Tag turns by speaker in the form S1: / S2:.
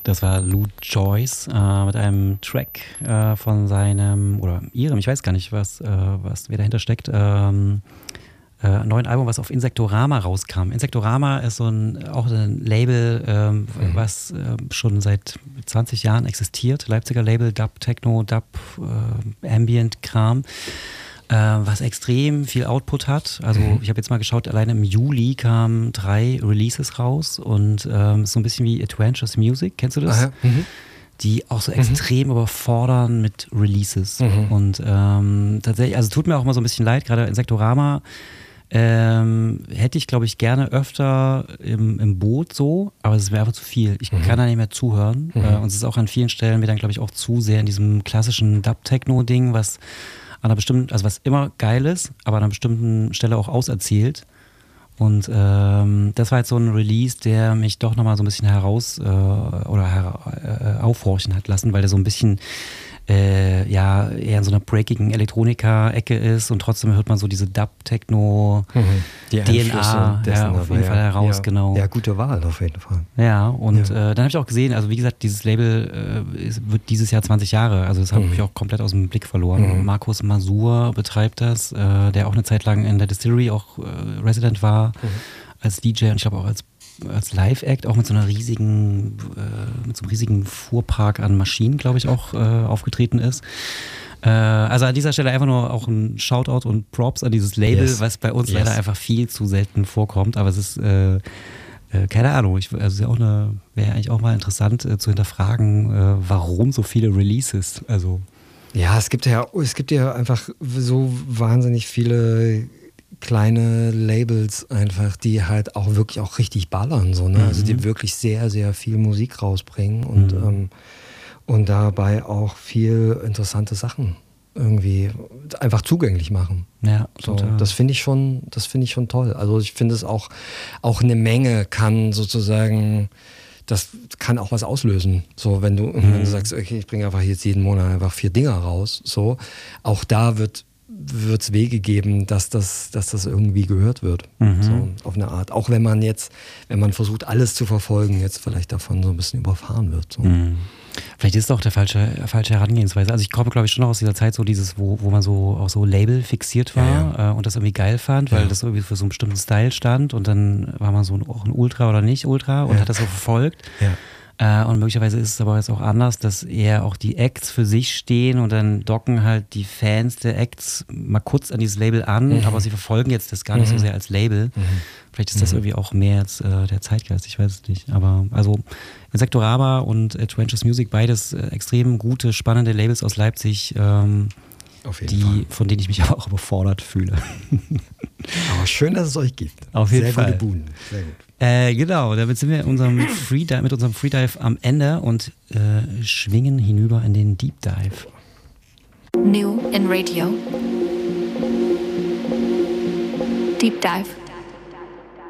S1: Das war Lou Joyce mit einem Track von seinem, oder ihrem, ich weiß gar nicht, wer dahinter steckt, neuen Album, was auf Insectorama rauskam. Insectorama ist auch ein Label, was schon seit 20 Jahren existiert. Leipziger Label, Dub, Techno, Dub, Ambient, Kram. Was extrem viel Output hat. Also ich habe jetzt mal geschaut, alleine im Juli kamen 3 Releases raus und ist so ein bisschen wie Adventures Music, kennst du das?
S2: Ja.
S1: Die auch so extrem überfordern mit Releases. Und tatsächlich, also tut mir auch immer so ein bisschen leid, gerade Insectorama hätte ich, glaube ich, gerne öfter im Boot so, aber es wäre einfach zu viel. Ich kann da nicht mehr zuhören. Und es ist auch an vielen Stellen mir dann, glaube ich, auch zu sehr in diesem klassischen Dub-Techno-Ding, was an einer bestimmten, also was immer geil ist, aber an einer bestimmten Stelle auch auserzählt. Und das war jetzt so ein Release, der mich doch nochmal so ein bisschen aufhorchen hat lassen, weil der so ein bisschen eher in so einer breakigen Elektronika-Ecke ist und trotzdem hört man so diese Dub-Techno-DNA auf jeden Fall heraus, genau.
S2: Ja, gute Wahl auf jeden Fall.
S1: Ja, und dann habe ich auch gesehen, also wie gesagt, dieses Label wird dieses Jahr 20 Jahre, also das habe ich auch komplett aus dem Blick verloren. Markus Masur betreibt das, der auch eine Zeit lang in der Distillery auch Resident war, als DJ und ich glaube auch als Live-Act, auch mit so einem riesigen Fuhrpark an Maschinen, glaube ich, auch aufgetreten ist. Also an dieser Stelle einfach nur auch ein Shoutout und Props an dieses Label, was bei uns leider einfach viel zu selten vorkommt, aber es ist keine Ahnung, wäre eigentlich auch mal interessant zu hinterfragen, warum so viele Releases, also.
S2: Ja, es gibt ja einfach so wahnsinnig viele kleine Labels einfach, die halt auch wirklich auch richtig ballern, so, ne? Also die wirklich sehr, sehr viel Musik rausbringen und dabei auch viel interessante Sachen irgendwie einfach zugänglich machen.
S1: Ja,
S2: so, das finde ich schon toll. Also ich finde es auch eine Menge kann sozusagen, das kann auch was auslösen. So, wenn du sagst, okay, ich bringe einfach jetzt jeden Monat einfach 4 Dinger raus, so, auch da wird es Wege geben, dass das irgendwie gehört wird. So, auf eine Art. Auch wenn man versucht, alles zu verfolgen, jetzt vielleicht davon so ein bisschen überfahren wird. So.
S1: Vielleicht ist es auch der falsche Herangehensweise. Also ich komme, glaube ich, schon noch aus dieser Zeit so wo man so auch so Label fixiert war und das irgendwie geil fand, weil das irgendwie für so einen bestimmten Style stand und dann war man so auch ein Ultra oder nicht Ultra und hat das so verfolgt. Ja. Und möglicherweise ist es aber jetzt auch anders, dass eher auch die Acts für sich stehen und dann docken halt die Fans der Acts mal kurz an dieses Label an, aber sie verfolgen jetzt das gar nicht so sehr als Label. Vielleicht ist das irgendwie auch mehr jetzt der Zeitgeist, ich weiß es nicht. Aber also Insectorama und Adventures Music, beides extrem gute, spannende Labels aus Leipzig, von denen ich mich aber auch überfordert fühle.
S2: Aber schön, dass es euch gibt.
S1: Auf jeden Fall.
S2: Sehr gute Buden. Sehr gut.
S1: Genau, damit sind wir mit unserem Freedive am Ende und schwingen hinüber in den Deep Dive.
S3: New in Radio. Deep Dive.